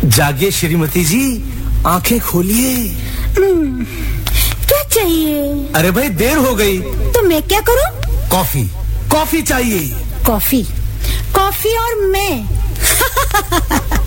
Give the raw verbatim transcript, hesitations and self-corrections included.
जागिए श्रीमती जी, आंखें खोलिए। क्या चाहिए? अरे भाई देर हो गई। तो मैं क्या करूं? कॉफी, कॉफी चाहिए। कॉफी, कॉफी और मैं